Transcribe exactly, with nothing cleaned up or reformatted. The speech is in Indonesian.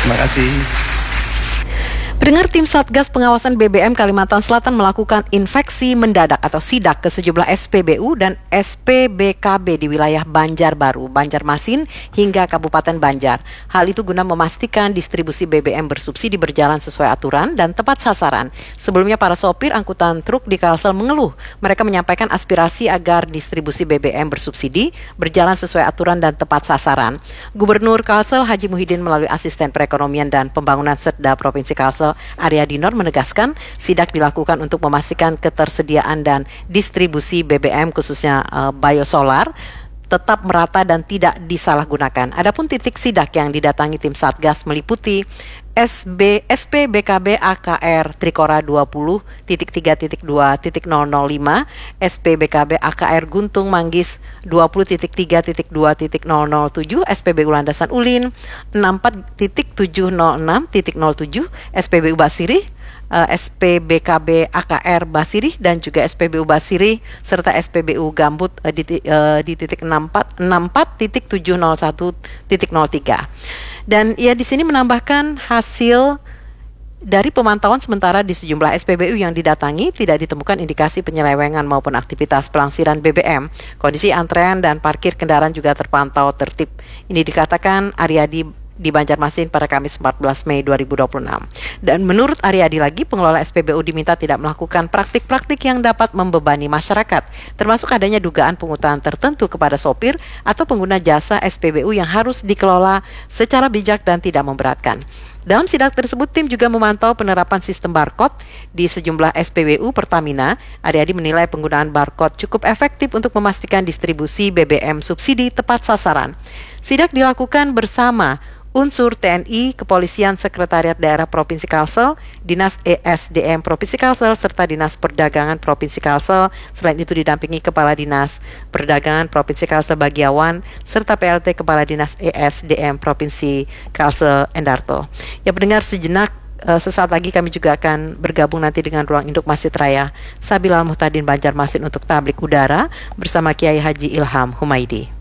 Terima kasih. Pendengar, tim Satgas Pengawasan B B M Kalimantan Selatan melakukan infeksi mendadak atau sidak ke sejumlah S P B U dan S P B K B di wilayah Banjarbaru, Banjarmasin hingga Kabupaten Banjar. Hal itu guna memastikan distribusi B B M bersubsidi berjalan sesuai aturan dan tepat sasaran. Sebelumnya para sopir angkutan truk di Kalsel mengeluh. Mereka menyampaikan aspirasi agar distribusi B B M bersubsidi berjalan sesuai aturan dan tepat sasaran. Gubernur Kalsel Haji Muhyiddin melalui Asisten Perekonomian dan Pembangunan Setda Provinsi Kalsel Aryadi Nur menegaskan sidak dilakukan untuk memastikan ketersediaan dan distribusi B B M khususnya uh, biosolar tetap merata dan tidak disalahgunakan. Adapun titik sidak yang didatangi tim Satgas meliputi S B, S P B K B A K R Trikora dua puluh titik tiga titik dua titik nol nol lima, S P B K B A K R Guntung Manggis dua puluh titik tiga titik dua titik nol nol tujuh, S P B U Landasan Ulin enam puluh empat titik tujuh nol enam titik nol tujuh, S P B U Basirih, uh, S P B K B A K R Basirih dan juga S P B U Basirih serta S P B U Gambut uh, di, uh, di titik enam empat titik tujuh nol satu titik nol tiga. Dan ia di sini menambahkan hasil dari pemantauan sementara di sejumlah S P B U yang didatangi tidak ditemukan indikasi penyelewengan maupun aktivitas pelangsiran B B M. Kondisi antrean dan parkir kendaraan juga terpantau tertib. Ini dikatakan Aryadi di Banjarmasin pada Kamis empat belas Mei dua ribu dua puluh enam. Dan menurut Aryadi lagi, pengelola S P B U diminta tidak melakukan praktik-praktik yang dapat membebani masyarakat, termasuk adanya dugaan pungutan tertentu kepada sopir atau pengguna jasa S P B U yang harus dikelola secara bijak dan tidak memberatkan. Dalam sidak tersebut, tim juga memantau penerapan sistem barcode di sejumlah S P B U Pertamina. Aryadi menilai penggunaan barcode cukup efektif untuk memastikan distribusi B B M subsidi tepat sasaran. Sidak dilakukan bersama unsur T N I, Kepolisian Sekretariat Daerah Provinsi Kalsel, Dinas E S D M Provinsi Kalsel, serta Dinas Perdagangan Provinsi Kalsel. Selain itu didampingi Kepala Dinas Perdagangan Provinsi Kalsel Bagiawan, serta P L T Kepala Dinas E S D M Provinsi Kalsel Endarto. Ya pendengar, sejenak uh, sesaat lagi kami juga akan bergabung nanti dengan Ruang Induk Masjid Raya Sabilal Muhtadin Banjarmasin untuk tablik udara bersama Kiai Haji Ilham Humaidi.